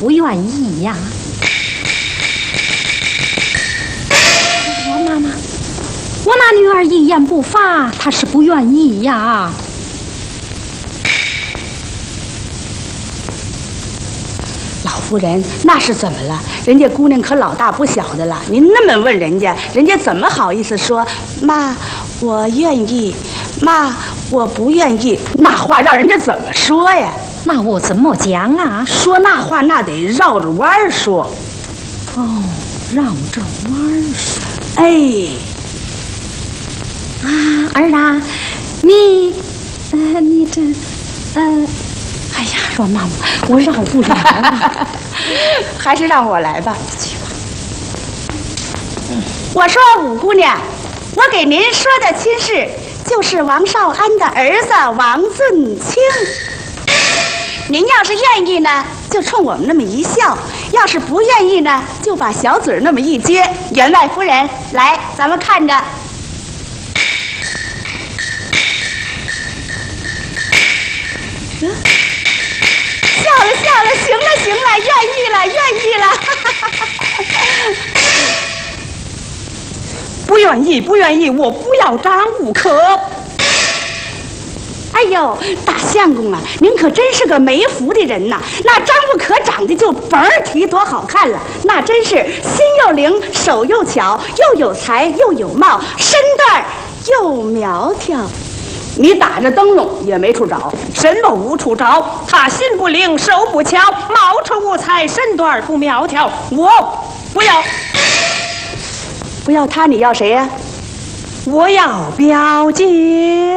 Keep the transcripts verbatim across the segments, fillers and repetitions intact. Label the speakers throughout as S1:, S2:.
S1: 不愿意呀。我妈妈，我那女儿一言不发，她是不愿意呀。
S2: 老夫人，那是怎么了？人家姑娘可老大不小的了，您那么问人家，人家怎么好意思说妈，我愿意，妈，我不愿意？那话让人家怎么说呀？
S1: 那我怎么讲啊？
S2: 说那话那得绕着弯儿说。
S1: 哦，绕着弯儿说。
S2: 哎，
S1: 啊，儿啊，你，呃，你这，呃。哎呀，阮妈妈，我绕不了了，
S2: 还是让我来吧。去吧。我说五姑娘，我给您说的亲事就是王少安的儿子王俊清。您要是愿意呢，就冲我们那么一笑；要是不愿意呢，就把小嘴那么一撅。员外夫人，来，咱们看着。嗯。笑了笑了，行了行了，愿意了愿意了。
S3: 不愿意不愿意，我不要张五可。
S2: 哎呦，大相公啊，您可真是个没福的人呐！那张不可长得就甭提多好看了，那真是心又灵，手又巧，又有才又有貌，身段又苗条。你打着灯笼也没处找，
S3: 什么无处找？他心不灵，手不巧，貌出无才，身段不苗条。我不要，
S2: 不要他，你要谁呀、啊？
S3: 我要表姐。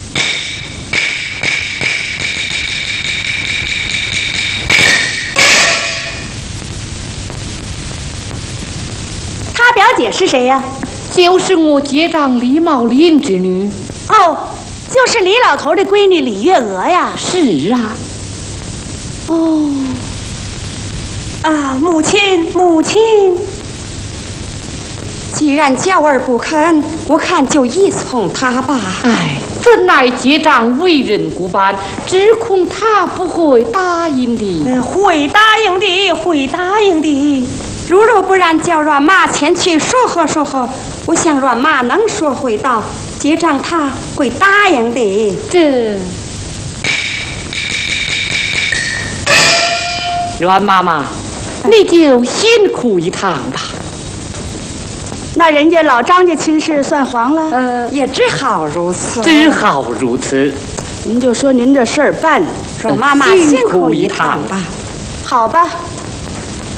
S2: 他表姐是谁呀、啊？
S4: 就是我姐丈李茂林之女。
S2: 哦。就是李老头的闺女李月娥呀。
S4: 是啊。
S2: 哦。
S3: 啊，母亲，母亲，既然娇儿不肯，我看就依从他吧。
S4: 哎，怎奈姐丈为人古板，只恐他不会答应的。
S3: 嗯，会答应的，会答应的。如若不然，叫阮妈前去说和说和，我想阮妈能说会道。姐丈他会答应的。
S4: 这阮妈妈，你就辛苦一趟吧。
S2: 那人家老张家亲事算黄了？
S3: 呃，也只好如此。
S4: 只好如此。
S2: 您就说您这事儿办了，
S3: 阮妈妈辛苦一趟吧。
S2: 好吧，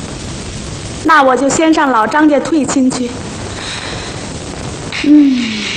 S2: 那我就先上老张家退亲去。嗯。